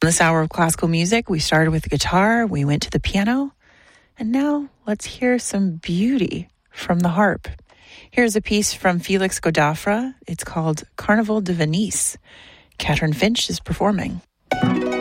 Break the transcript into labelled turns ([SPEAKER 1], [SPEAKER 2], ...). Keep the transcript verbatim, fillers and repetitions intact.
[SPEAKER 1] This hour of classical music, we started with the guitar, we went to the piano, and now let's hear some beauty from the harp. Here's a piece from Felix Godefroy. It's called Carnaval de Venise. Catherine Finch is performing.